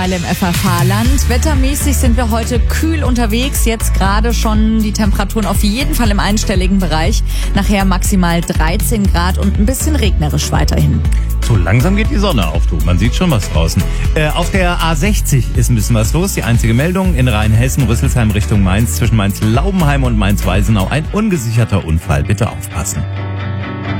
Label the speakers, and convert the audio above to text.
Speaker 1: Im FFH-Land. Wettermäßig sind wir heute kühl unterwegs. Jetzt gerade schon die Temperaturen auf jeden Fall im einstelligen Bereich. Nachher maximal 13 Grad und ein bisschen regnerisch weiterhin.
Speaker 2: So langsam geht die Sonne auf, du. Man sieht schon was draußen. Auf der A60 ist ein bisschen was los. Die einzige Meldung in Rheinhessen, Rüsselsheim Richtung Mainz, zwischen Mainz-Laubenheim und Mainz-Weisenau. Ein ungesicherter Unfall. Bitte aufpassen.